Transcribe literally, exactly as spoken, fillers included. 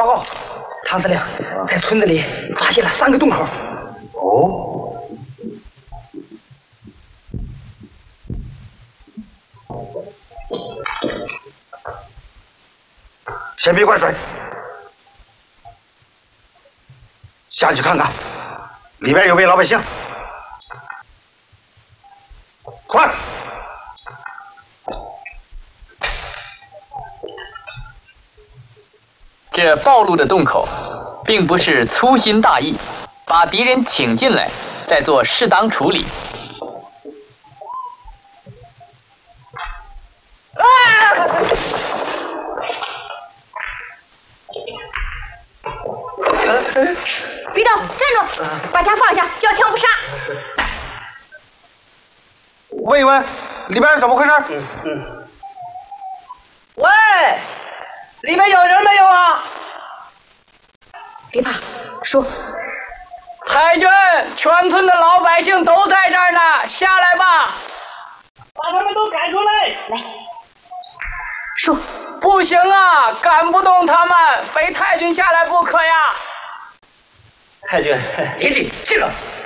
报告，唐司令，在村子里发现了三个洞口。 哦。 先别灌水，下去看看，里边有没有老百姓。快！ 这暴露的洞口，并不是粗心大意，把敌人请进来，再做适当处理。 啊！ 别动，站住！把枪放下，交枪不杀。 问一问，里边是怎么回事？ 嗯嗯。喂，里面有人没有啊？ 别怕，说。 太君，全村的老百姓都在这儿呢，下来吧。 把他们都赶出来！ 来，说。 不行啊，赶不动他们，非太君下来不可呀。 太君，你得这个。